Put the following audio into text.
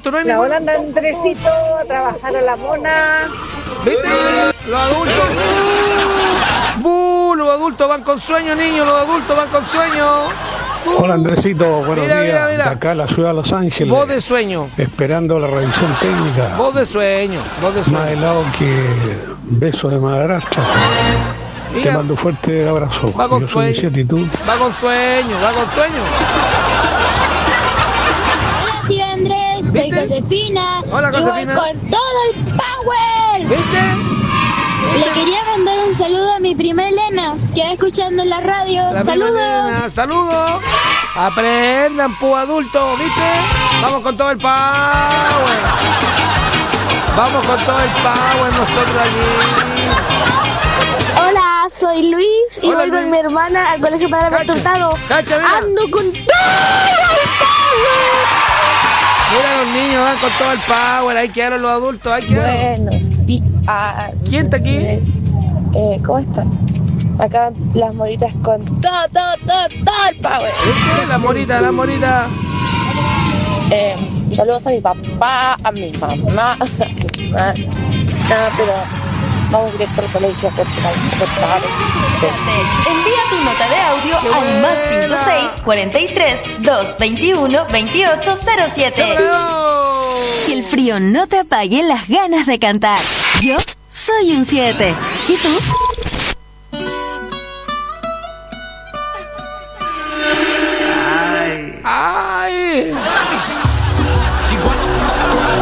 adultos, no hay La ninguno. hola, Andresito, a trabajar a la mona. ¿Viste? Los adultos. Los adultos van con sueño, niños. Los adultos van con sueño. Hola Andresito, buenos Mira, días. mira, mira. De acá a la ciudad de Los Ángeles. Voz de sueño. Esperando la revisión técnica. Voz de sueño. Voz de Más sueño. helado que beso de madrastra. Te Mira, mando un fuerte abrazo. Va con Yo soy sueño. 17 y tú. va con sueño. Va con sueño. Hola, tío Andrés, soy ¿Viste? Josefina. Hola, Josefina. Y voy con todo el power. ¿Viste? Le quería mandar un saludo a mi prima Elena, que va escuchando en la radio. La Saludos. misma nena. Saludos. Aprendan, adultos, ¿viste? Vamos con todo el power. Vamos con todo el power nosotros aquí. Hola, soy Luis y Hola, voy con Luis. mi hermana al colegio para ver Cacha, resultado. cacha, mira. Ando con todo el power. Mira, los niños van con todo el power. Hay que dar los adultos. Hay que dar. Buenos días. ¿Quién está aquí? ¿Cómo están? Acá las moritas con todo el power. ¿Viste? La morita, la morita. Saludos a mi papá, a mi mamá. Pero vamos directo al colegio porque Envía tu nota de audio ¡Qué al más buena! 56 43 221 2807. Que el frío no te apague las ganas de cantar. Yo soy un 7. ¿Y tú? ¡Ay!